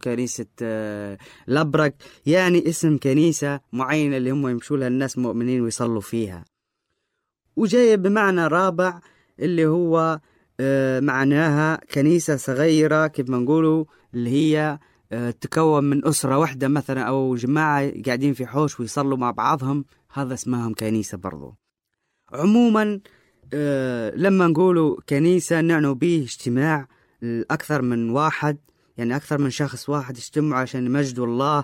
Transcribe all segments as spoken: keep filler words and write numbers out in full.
كنيسة الأبرق، يعني اسم كنيسة معينة اللي هم يمشوا لها الناس مؤمنين ويصلوا فيها. وجاية بمعنى رابع اللي هو معناها كنيسة صغيرة كيف ما نقولوا، اللي هي تكون من أسرة واحدة مثلا أو جماعة قاعدين في حوش ويصلوا مع بعضهم، هذا اسمهم كنيسة برضو. عموما لما نقولوا كنيسة نعنوا به اجتماع أكثر من واحد، يعني أكثر من شخص واحد يجتمعوا عشان يمجدوا الله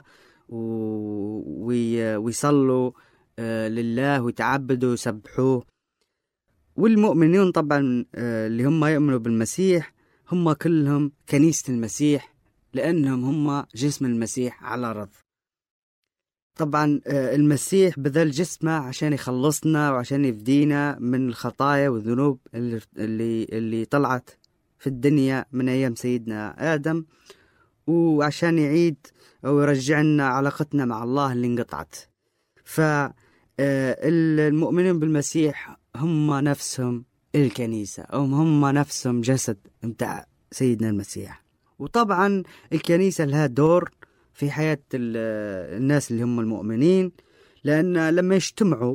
ويصلوا لله ويتعبدوا ويسبحوه. والمؤمنين طبعا اللي هم يؤمنوا بالمسيح هم كلهم كنيسة المسيح، لأنهم هم جسم المسيح على الأرض. طبعا المسيح بذل جسمه عشان يخلصنا وعشان يفدينا من الخطايا والذنوب اللي, اللي, اللي طلعت في الدنيا من أيام سيدنا آدم، وعشان يعيد أو يرجعنا علاقتنا مع الله اللي انقطعت. فالمؤمنين بالمسيح هم نفسهم الكنيسة، أو هم نفسهم جسد متاع سيدنا المسيح. وطبعا الكنيسة لها دور في حياة الناس اللي هم المؤمنين، لأن لما يجتمعوا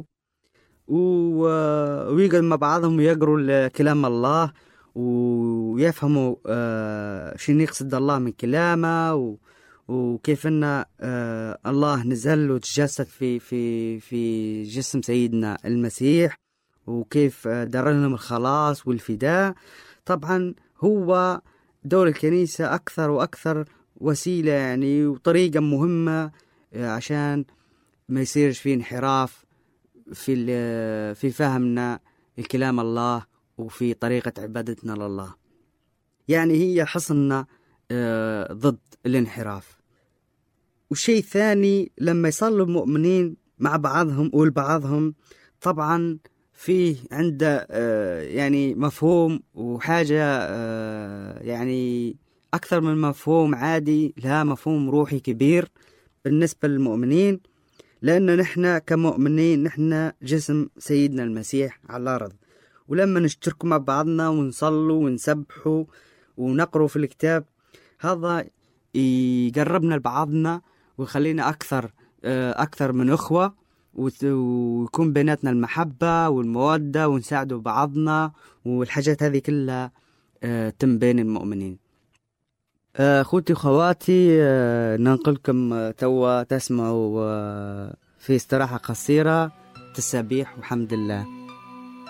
ويقعدوا مع بعضهم ويقروا كلام الله ويفهموا شنو يقصد الله من كلامه، وكيف أن الله نزل وتجسد في في في جسم سيدنا المسيح، وكيف دار لهم الخلاص والفداء. طبعا هو دور الكنيسة أكثر وأكثر وسيلة يعني وطريقة مهمة عشان ما يصيرش في انحراف في في فهمنا الكلام الله وفي طريقة عبادتنا لله. يعني هي حصننا ضد الانحراف. والشيء الثاني لما يصلوا المؤمنين مع بعضهم والبعضهم، طبعا فيه عنده يعني مفهوم وحاجة يعني أكثر من مفهوم عادي، لها مفهوم روحي كبير بالنسبة للمؤمنين، لأن نحن كمؤمنين نحن جسم سيدنا المسيح على الأرض. ولما نشترك مع بعضنا ونصلوا ونسبحوا ونقروا في الكتاب، هذا يقربنا لبعضنا ويخلينا أكثر أكثر من أخوة، ويكون بيناتنا المحبة والمودة ونساعدوا بعضنا، والحاجات هذه كلها تم بين المؤمنين. أخوتي وخواتي، ننقلكم توا تسمعوا في استراحة قصيرة تسابيح وحمد الله.